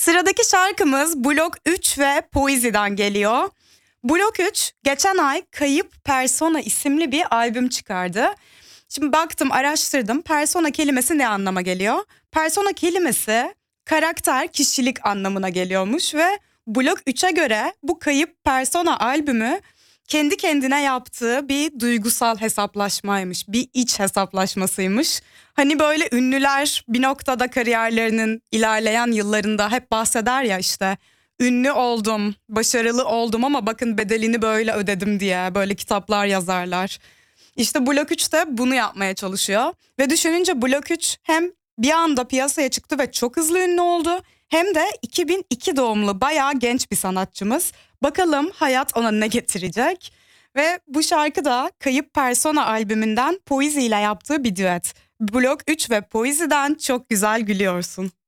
Sıradaki şarkımız Blok 3 ve Poezy'den geliyor. Blok 3 geçen ay Kayıp Persona isimli bir albüm çıkardı. Şimdi baktım, araştırdım. Persona kelimesi ne anlama geliyor? Persona kelimesi karakter, kişilik anlamına geliyormuş ve Blok 3'e göre bu Kayıp Persona albümü kendi kendine yaptığı bir duygusal hesaplaşmaymış. Bir iç hesaplaşmasıymış. Hani böyle ünlüler bir noktada kariyerlerinin ilerleyen yıllarında hep bahseder ya, işte ünlü oldum, başarılı oldum ama bakın bedelini böyle ödedim diye böyle kitaplar yazarlar. İşte Blok 3 de bunu yapmaya çalışıyor. Ve düşününce Blok 3 hem bir anda piyasaya çıktı ve çok hızlı ünlü oldu, hem de 2002 doğumlu bayağı genç bir sanatçımız. Bakalım hayat ona ne getirecek? Ve bu şarkı da Kayıp Persona albümünden Poezy ile yaptığı bir düet. Blok 3 ve Poezy'den Çok Güzel Gülüyorsun.